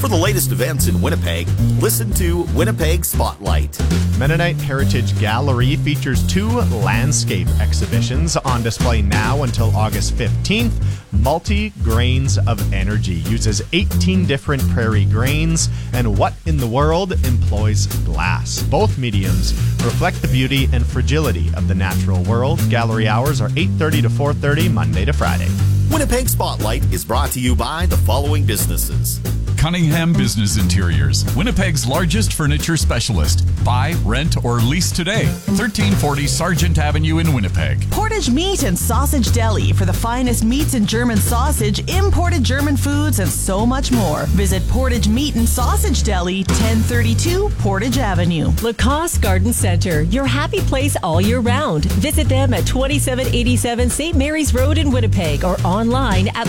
For the latest events in Winnipeg, listen to Winnipeg Spotlight. Mennonite Heritage Gallery features 2 landscape exhibitions on display now until August 15th. Multi-Grains of Energy uses 18 different prairie grains, and What in the World employs glass. Both mediums reflect the beauty and fragility of the natural world. Gallery hours are 8:30 to 4:30, Monday to Friday. Winnipeg Spotlight is brought to you by the following businesses. Cunningham Business Interiors, Winnipeg's largest furniture specialist. Buy, rent, or lease today. 1340 Sargent Avenue in Winnipeg. Portage Meat and Sausage Deli for the finest meats and German sausage, imported German foods, and so much more. Visit Portage Meat and Sausage Deli, 1032 Portage Avenue. Lacoste Garden Center, your happy place all year round. Visit them at 2787 St. Mary's Road in Winnipeg or online at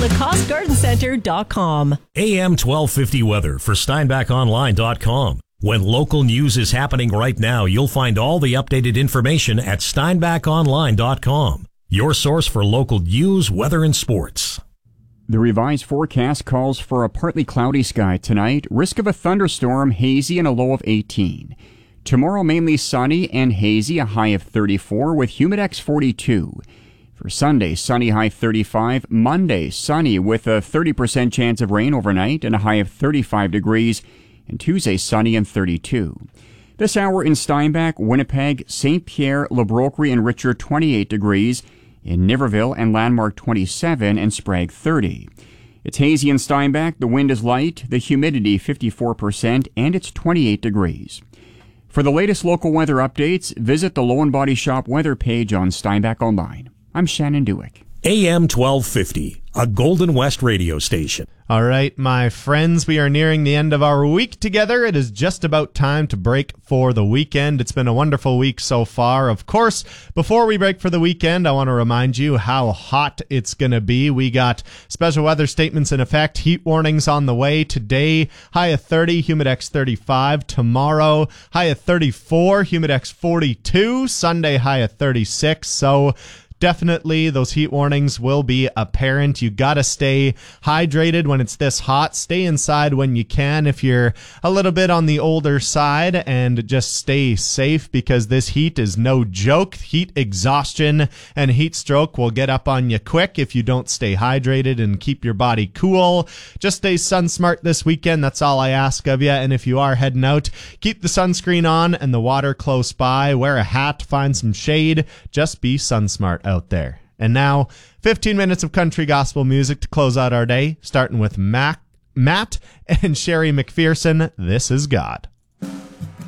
lacostegardencenter.com. AM 1250 weather for SteinbachOnline.com. When local news is happening right now, you'll find all the updated information at SteinbachOnline.com. Your source for local news, weather, and sports. The revised forecast calls for a partly cloudy sky tonight, risk of a thunderstorm, hazy, and a low of 18. Tomorrow, mainly sunny and hazy, a high of 34 with humidex 42. For Sunday, sunny, high 35. Monday, sunny with a 30% chance of rain overnight and a high of 35 degrees. And Tuesday, sunny and 32. This hour in Steinbach, Winnipeg, St. Pierre, Le Brocquerie, and Richard, 28 degrees. In Niverville and Landmark, 27, and Sprague, 30. It's hazy in Steinbach, the wind is light, the humidity 54%, and it's 28 degrees. For the latest local weather updates, visit the Low & Body Shop weather page on Steinbach Online. I'm Shannon Dewick. AM 1250, a Golden West radio station. All right, my friends, we are nearing the end of our week together. It is just about time to break for the weekend. It's been a wonderful week so far. Of course, before we break for the weekend, I want to remind you how hot it's going to be. We got special weather statements in effect, heat warnings on the way. Today, high of 30, humidex 35. Tomorrow, high of 34, humidex 42. Sunday, high of 36. So definitely, those heat warnings will be apparent. You got to stay hydrated when it's this hot. Stay inside when you can if you're a little bit on the older side, and just stay safe because this heat is no joke. Heat exhaustion and heat stroke will get up on you quick if you don't stay hydrated and keep your body cool. Just stay sun smart this weekend. That's all I ask of you. And if you are heading out, keep the sunscreen on and the water close by. Wear a hat, find some shade. Just be sun smart out there. And now, 15 minutes of country gospel music to close out our day, starting with Matt and Sherry McPherson. This is God.